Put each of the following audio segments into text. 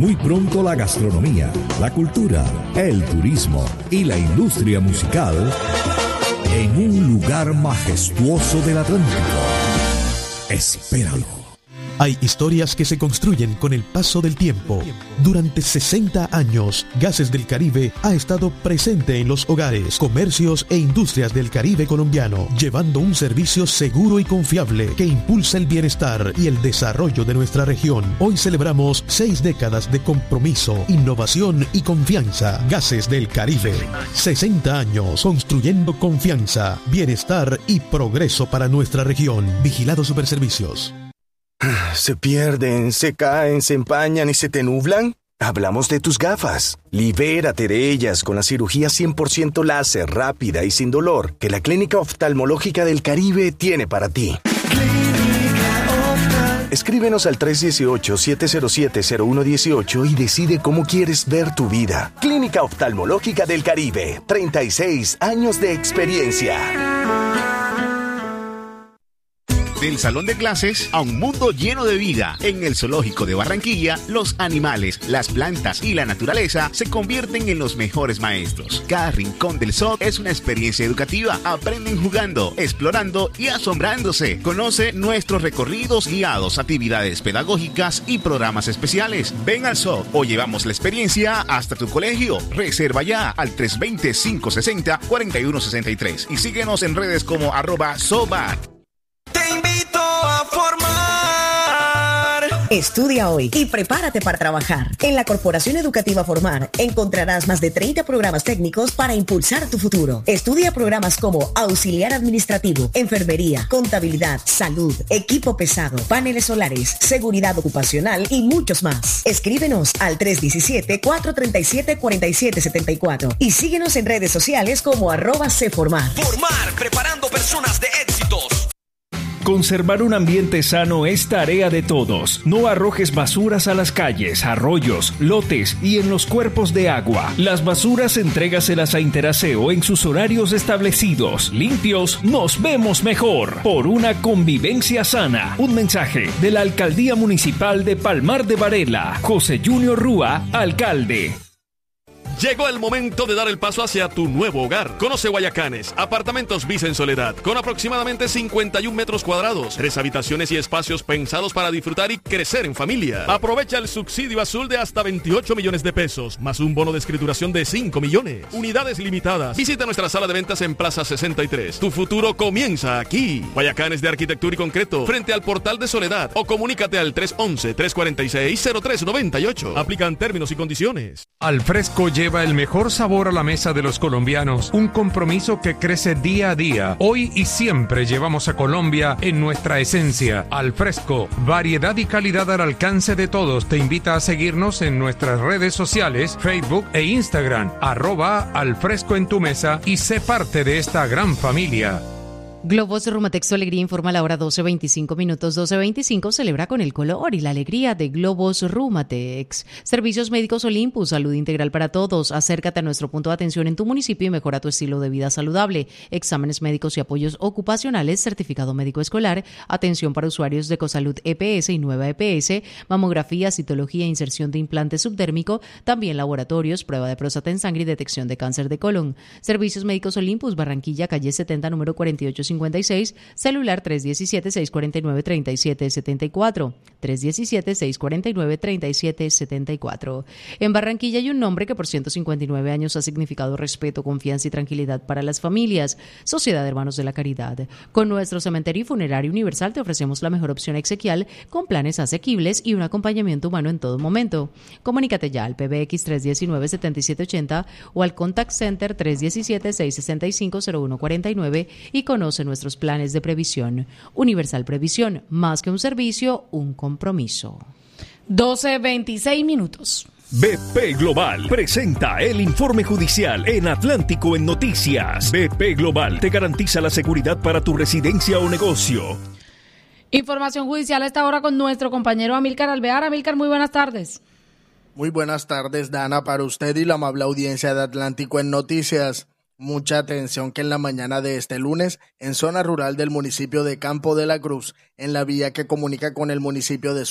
Muy pronto la gastronomía, la cultura, el turismo y la industria musical en un lugar majestuoso del Atlántico. Espéralo. Hay historias que se construyen con el paso del tiempo. Durante 60 años, Gases del Caribe ha estado presente en los hogares, comercios e industrias del Caribe colombiano, llevando un servicio seguro y confiable que impulsa el bienestar y el desarrollo de nuestra región. Hoy celebramos 6 décadas de compromiso, innovación y confianza. Gases del Caribe. 60 años construyendo confianza, bienestar y progreso para nuestra región. Vigilado Superservicios. ¿Se pierden, se caen, se empañan y se te nublan? Hablamos de tus gafas. Libérate de ellas con la cirugía 100% láser, rápida y sin dolor que la Clínica Oftalmológica del Caribe tiene para ti. Escríbenos al 318-707-0118 y decide cómo quieres ver tu vida. Clínica Oftalmológica del Caribe, 36 años de experiencia. Del salón de clases a un mundo lleno de vida. En el Zoológico de Barranquilla, los animales, las plantas y la naturaleza se convierten en los mejores maestros. Cada rincón del zoo es una experiencia educativa. Aprenden jugando, explorando y asombrándose. Conoce nuestros recorridos guiados, actividades pedagógicas y programas especiales. Ven al zoo o llevamos la experiencia hasta tu colegio. Reserva ya al 320-560-4163 y síguenos en redes como @zoobar. Estudia hoy y prepárate para trabajar. En la Corporación Educativa Formar encontrarás más de 30 programas técnicos para impulsar tu futuro. Estudia programas como auxiliar administrativo, enfermería, contabilidad, salud, equipo pesado, paneles solares, seguridad ocupacional y muchos más. Escríbenos al 317-437-4774 y síguenos en redes sociales como @cformar. Formar, preparando personas de éxitos. Conservar un ambiente sano es tarea de todos. No arrojes basuras a las calles, arroyos, lotes y en los cuerpos de agua. Las basuras entrégaselas a Interaseo en sus horarios establecidos. Limpios, nos vemos mejor. Por una convivencia sana. Un mensaje de la Alcaldía Municipal de Palmar de Varela. José Junior Rúa, alcalde. Llegó el momento de dar el paso hacia tu nuevo hogar. Conoce Guayacanes, apartamentos Visa en Soledad, con aproximadamente 51 metros cuadrados, 3 habitaciones y espacios pensados para disfrutar y crecer en familia. Aprovecha el subsidio azul de hasta 28 millones de pesos, más un bono de escrituración de 5 millones. Unidades limitadas. Visita nuestra sala de ventas en Plaza 63. Tu futuro comienza aquí. Guayacanes de Arquitectura y Concreto, frente al Portal de Soledad, o comunícate al 311-346-0398. Aplican términos y condiciones. Al Fresco lleva el mejor sabor a la mesa de los colombianos, un compromiso que crece día a día. Hoy y siempre llevamos a Colombia en nuestra esencia. Al Fresco, variedad y calidad al alcance de todos. Te invita a seguirnos en nuestras redes sociales, Facebook e Instagram, @alfresco en tu mesa, y sé parte de esta gran familia. Globos Rumatex Alegría informa a la hora 12:25 minutos. 12:25 celebra con el color y la alegría de Globos Rumatex. Servicios Médicos Olympus, salud integral para todos. Acércate a nuestro punto de atención en tu municipio y mejora tu estilo de vida saludable. Exámenes médicos y apoyos ocupacionales, certificado médico escolar, atención para usuarios de Ecosalud EPS y Nueva EPS, mamografía, citología e inserción de implante subdérmico, también laboratorios, prueba de próstata en sangre y detección de cáncer de colon. Servicios Médicos Olympus, Barranquilla, calle 70, número 4856, celular 317-649-3774, 317-649-3774. En Barranquilla hay un nombre que por 159 años ha significado respeto, confianza y tranquilidad para las familias. Sociedad de Hermanos de la Caridad. Con nuestro cementerio y funerario universal te ofrecemos la mejor opción exequial con planes asequibles y un acompañamiento humano en todo momento. Comunícate ya al PBX 319-7780 o al Contact Center 317-665-0149 y conoce nuestros planes de previsión. Universal Previsión, más que un servicio, un compromiso. 12:26 minutos. BP Global presenta el informe judicial en Atlántico en Noticias. BP Global te garantiza la seguridad para tu residencia o negocio. Información judicial a esta hora con nuestro compañero Amílcar Alvear. Amílcar, muy buenas tardes. Muy buenas tardes, Dana, para usted y la amable audiencia de Atlántico en Noticias. Mucha atención que en la mañana de este lunes, en zona rural del municipio de Campo de la Cruz, en la vía que comunica con el municipio de Suán,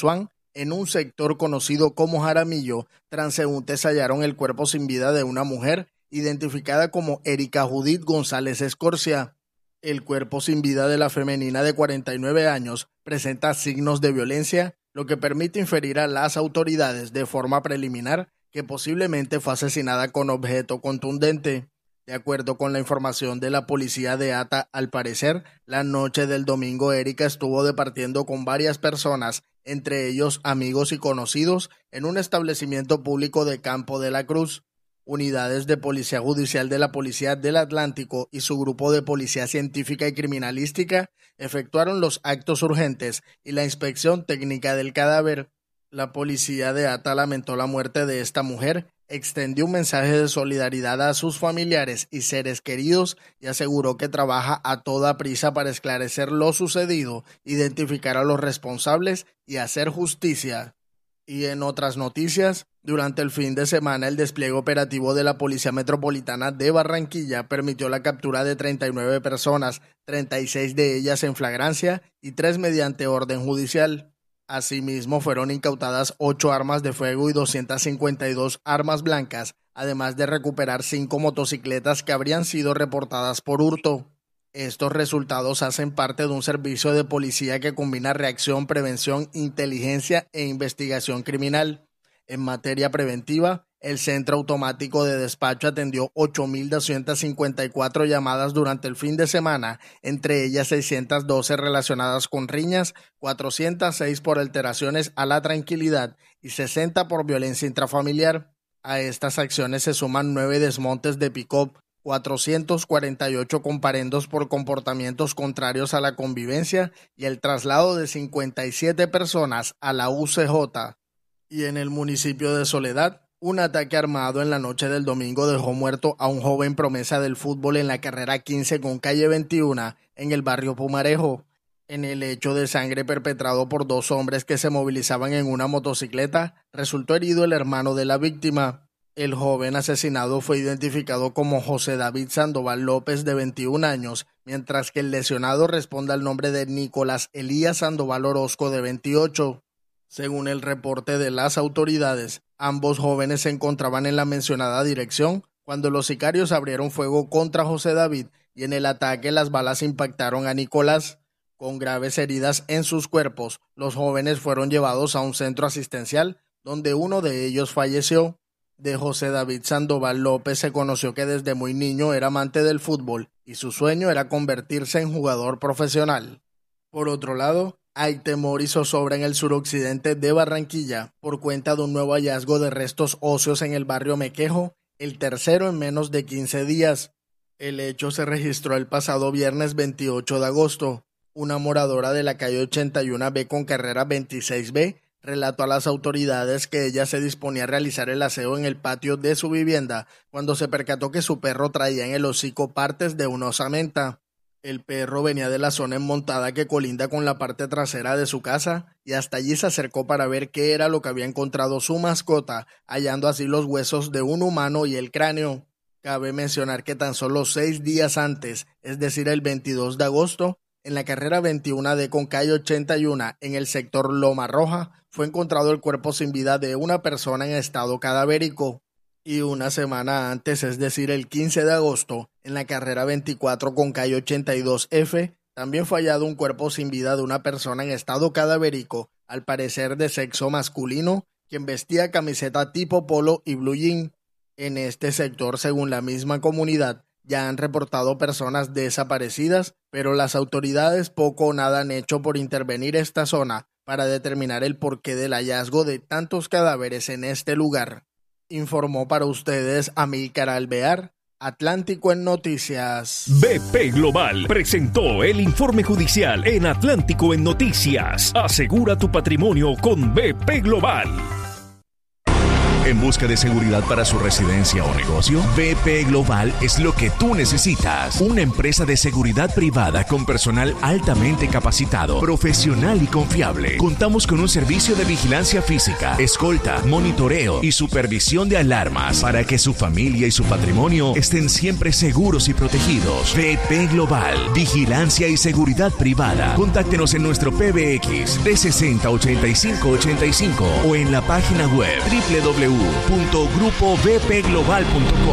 En un sector conocido como Jaramillo, transeúntes hallaron el cuerpo sin vida de una mujer identificada como Erika Judith González Escorcia. El cuerpo sin vida de la femenina de 49 años presenta signos de violencia, lo que permite inferir a las autoridades de forma preliminar que posiblemente fue asesinada con objeto contundente. De acuerdo con la información de la policía de Ata, al parecer, la noche del domingo Erika estuvo departiendo con varias personas, entre ellos amigos y conocidos, en un establecimiento público de Campo de la Cruz. Unidades de Policía Judicial de la Policía del Atlántico y su grupo de Policía Científica y Criminalística efectuaron los actos urgentes y la inspección técnica del cadáver. La policía de Ata lamentó la muerte de esta mujer, extendió un mensaje de solidaridad a sus familiares y seres queridos y aseguró que trabaja a toda prisa para esclarecer lo sucedido, identificar a los responsables y hacer justicia. Y en otras noticias, durante el fin de semana el despliegue operativo de la Policía Metropolitana de Barranquilla permitió la captura de 39 personas, 36 de ellas en flagrancia y 3 mediante orden judicial. Asimismo, fueron incautadas 8 armas de fuego y 252 armas blancas, además de recuperar 5 motocicletas que habrían sido reportadas por hurto. Estos resultados hacen parte de un servicio de policía que combina reacción, prevención, inteligencia e investigación criminal. En materia preventiva, el Centro Automático de Despacho atendió 8.254 llamadas durante el fin de semana, entre ellas 612 relacionadas con riñas, 406 por alteraciones a la tranquilidad y 60 por violencia intrafamiliar. A estas acciones se suman 9 desmontes de pick-up, 448 comparendos por comportamientos contrarios a la convivencia y el traslado de 57 personas a la UCJ. Y en el municipio de Soledad, un ataque armado en la noche del domingo dejó muerto a un joven promesa del fútbol en la carrera 15 con calle 21 en el barrio Pumarejo. En el hecho de sangre perpetrado por 2 hombres que se movilizaban en una motocicleta, resultó herido el hermano de la víctima. El joven asesinado fue identificado como José David Sandoval López, de 21 años, mientras que el lesionado responde al nombre de Nicolás Elías Sandoval Orozco, de 28. Según el reporte de las autoridades, ambos jóvenes se encontraban en la mencionada dirección cuando los sicarios abrieron fuego contra José David y en el ataque las balas impactaron a Nicolás. Con graves heridas en sus cuerpos, los jóvenes fueron llevados a un centro asistencial donde uno de ellos falleció. De José David Sandoval López se conoció que desde muy niño era amante del fútbol y su sueño era convertirse en jugador profesional. Por otro lado, hay temor y zozobra en el suroccidente de Barranquilla por cuenta de un nuevo hallazgo de restos óseos en el barrio Mequejo, el tercero en menos de 15 días. El hecho se registró el pasado viernes 28 de agosto. Una moradora de la calle 81B con carrera 26B relató a las autoridades que ella se disponía a realizar el aseo en el patio de su vivienda cuando se percató que su perro traía en el hocico partes de una osamenta. El perro venía de la zona enmontada que colinda con la parte trasera de su casa y hasta allí se acercó para ver qué era lo que había encontrado su mascota, hallando así los huesos de un humano y el cráneo. Cabe mencionar que tan solo 6 días antes, es decir el 22 de agosto, en la carrera 21D con calle 81 en el sector Loma Roja, fue encontrado el cuerpo sin vida de una persona en estado cadavérico. Y una semana antes, es decir el 15 de agosto, en la carrera 24 con calle 82F, también fue hallado un cuerpo sin vida de una persona en estado cadavérico, al parecer de sexo masculino, quien vestía camiseta tipo polo y blue jean. En este sector, según la misma comunidad, ya han reportado personas desaparecidas, pero las autoridades poco o nada han hecho por intervenir esta zona para determinar el porqué del hallazgo de tantos cadáveres en este lugar. Informó para ustedes Amílcar Alvear, Atlántico en Noticias. BP Global presentó el informe judicial en Atlántico en Noticias. Asegura tu patrimonio con BP Global. ¿En busca de seguridad para su residencia o negocio? VP Global es lo que tú necesitas. Una empresa de seguridad privada con personal altamente capacitado, profesional y confiable. Contamos con un servicio de vigilancia física, escolta, monitoreo y supervisión de alarmas para que su familia y su patrimonio estén siempre seguros y protegidos. VP Global, vigilancia y seguridad privada. Contáctenos en nuestro PBX 360-8585 o en la página web www.grupovpglobal.com.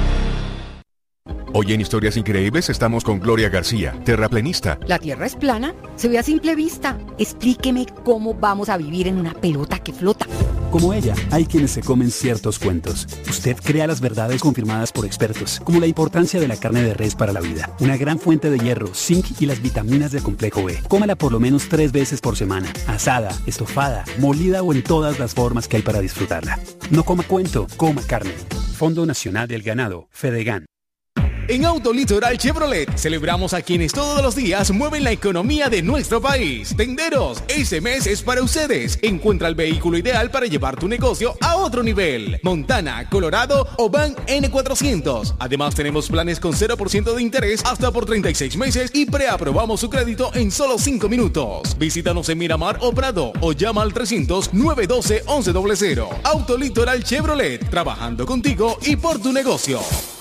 Hoy en Historias Increíbles estamos con Gloria García, terraplenista. ¿La Tierra es plana? Se ve a simple vista. Explíqueme cómo vamos a vivir en una pelota que flota. Como ella, hay quienes se comen ciertos cuentos. Usted crea las verdades confirmadas por expertos, como la importancia de la carne de res para la vida, una gran fuente de hierro, zinc y las vitaminas del complejo B. Cómala por lo menos 3 veces por semana, asada, estofada, molida o en todas las formas que hay para disfrutarla. No coma cuento, coma carne. Fondo Nacional del Ganado, Fedegan. En Autolitoral Chevrolet celebramos a quienes todos los días mueven la economía de nuestro país. Tenderos, este mes es para ustedes. Encuentra el vehículo ideal para llevar tu negocio a otro nivel. Montana, Colorado o Van N400. Además tenemos planes con 0% de interés hasta por 36 meses y preaprobamos su crédito en solo 5 minutos. Visítanos en Miramar o Prado o llama al 300-912-1100. Autolitoral Chevrolet, trabajando contigo y por tu negocio.